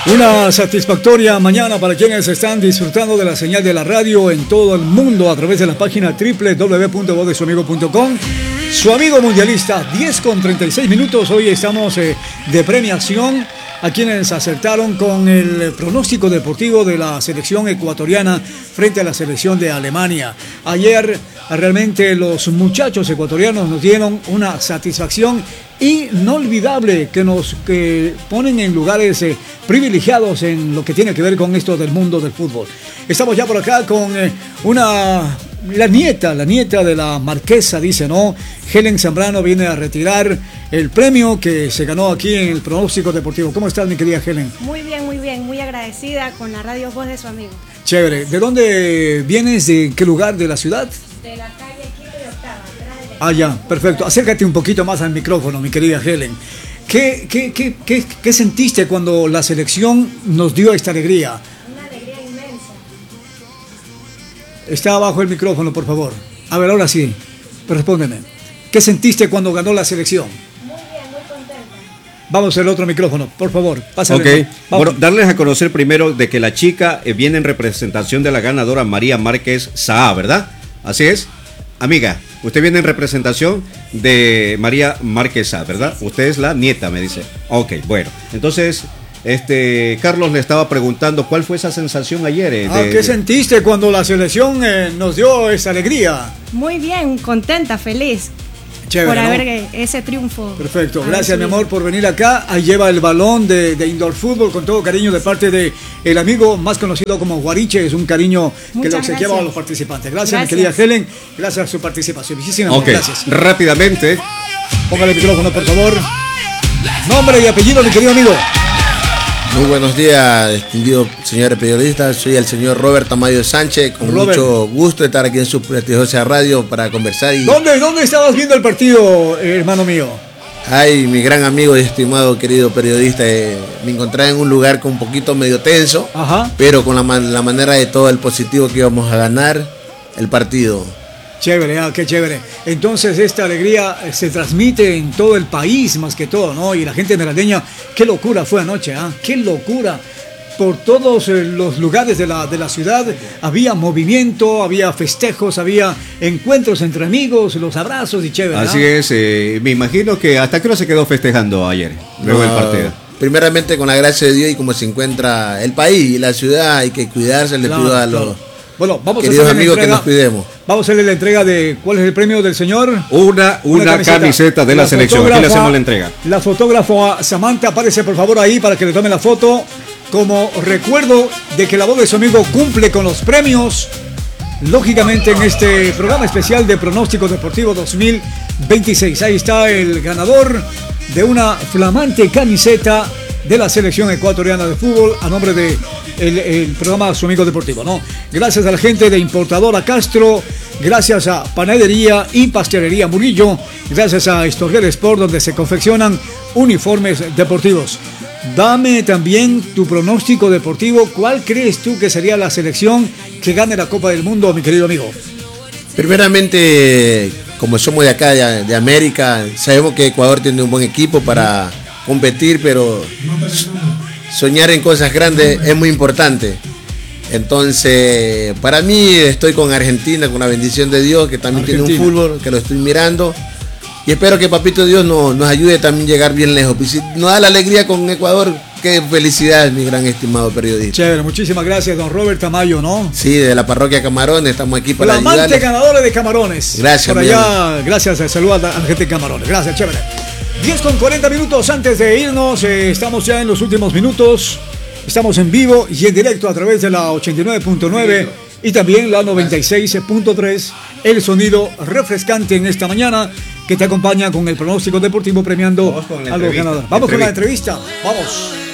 Una satisfactoria mañana para quienes están disfrutando de la señal de la radio en todo el mundo a través de la página www.vozdesuamigo.com. Su amigo mundialista, 10:36. Hoy estamos de premiación a quienes acertaron con el pronóstico deportivo de la selección ecuatoriana frente a la selección de Alemania. Ayer realmente los muchachos ecuatorianos nos dieron una satisfacción inolvidable que ponen en lugares privilegiados en lo que tiene que ver con esto del mundo del fútbol. Estamos ya por acá con la nieta de la marquesa, dice, ¿no? Helen Zambrano viene a retirar el premio que se ganó aquí en el pronóstico deportivo. ¿Cómo estás, mi querida Helen? Muy bien, muy agradecida con la radio Voz de Su Amigo. Chévere. ¿De dónde vienes? ¿De qué lugar de la ciudad? De la calle Quito y Octava. Ah, ya, perfecto. Acércate un poquito más al micrófono, mi querida Helen. ¿Qué sentiste cuando la selección nos dio esta alegría? Una alegría inmensa. Está abajo el micrófono, por favor. A ver, ahora sí, respóndeme. ¿Qué sentiste cuando ganó la selección? Muy bien, muy contenta. Vamos al otro micrófono, por favor. Pásale. Ok, bueno, darles a conocer primero de que la chica viene en representación de la ganadora María Márquez Saá, ¿verdad? Así es. Amiga, usted viene en representación de María Márquez Saá, ¿verdad? Sí. Usted es la nieta, me dice. Ok, bueno. Entonces, Carlos le estaba preguntando cuál fue esa sensación ayer. ¿Qué sentiste cuando la selección nos dio esa alegría? Muy bien, contenta, feliz. Chévere, por ¿no? haber ese triunfo. Perfecto, gracias mi amor por venir acá. Ahí lleva el balón de Indoor Fútbol con todo cariño de parte de el amigo más conocido como Guariche. Es un cariño que le obsequiaba a los participantes. Gracias, mi querida Helen, gracias a su participación. Muchísimas gracias. Rápidamente. Póngale el micrófono, por favor. Nombre y apellido, mi querido amigo. Muy buenos días, distinguido señores periodistas. Soy el señor Robert Tamayo Sánchez, con mucho gusto de estar aquí en su prestigiosa radio para conversar. ¿Dónde estabas viendo el partido, hermano mío? Ay, mi gran amigo y estimado querido periodista, me encontraba en un lugar con un poquito medio tenso, pero con la manera de todo el positivo que íbamos a ganar el partido. Chévere, qué chévere. Entonces esta alegría se transmite en todo el país más que todo, ¿no? Y la gente esmeraldeña, qué locura fue anoche, qué locura. Por todos los lugares de la ciudad había movimiento, había festejos, había encuentros entre amigos, los abrazos y chévere. Así es, me imagino que hasta qué hora se quedó festejando ayer, luego del partido. Primeramente con la gracia de Dios y como se encuentra el país y la ciudad, hay que cuidarse, le pido a los... Bueno, vamos queridos a amigos que nos cuidemos. Vamos a hacerle la entrega de ¿cuál es el premio del señor? Una camiseta de la selección. Aquí le hacemos la entrega. La fotógrafa Samantha, aparece por favor ahí para que le tome la foto. Como recuerdo de que la Voz de Su Amigo cumple con los premios, lógicamente en este programa especial de Pronóstico Deportivo 2026. Ahí está el ganador de una flamante camiseta de la selección ecuatoriana de fútbol a nombre de el programa Su Amigo Deportivo, ¿no? Gracias a la gente de Importadora Castro, gracias a Panadería y Pastelería Murillo, gracias a Estorgel Sport, donde se confeccionan uniformes deportivos. Dame también tu pronóstico deportivo. ¿Cuál crees tú que sería la selección que gane la Copa del Mundo, mi querido amigo? Primeramente, como somos de acá, de América, sabemos que Ecuador tiene un buen equipo para competir, pero soñar en cosas grandes es muy importante. Entonces, para mí estoy con Argentina, con la bendición de Dios, que también tiene un fútbol, que lo estoy mirando. Y espero que Papito Dios nos ayude también a llegar bien lejos. Y si nos da la alegría con Ecuador, qué felicidad, mi gran estimado periodista. Chévere, muchísimas gracias, don Robert Tamayo, ¿no? Sí, de la parroquia Camarones, estamos aquí para ayudarles. Flamante ganadores de Camarones. Gracias. Por allá, gracias, saludos a la gente de Camarones. Gracias, chévere. 10:40 antes de irnos, estamos ya en los últimos minutos. Estamos en vivo y en directo a través de la 89.9 y también la 96.3. El sonido refrescante en esta mañana que te acompaña con el pronóstico deportivo premiando a los ganadores. Vamos con la entrevista. Vamos.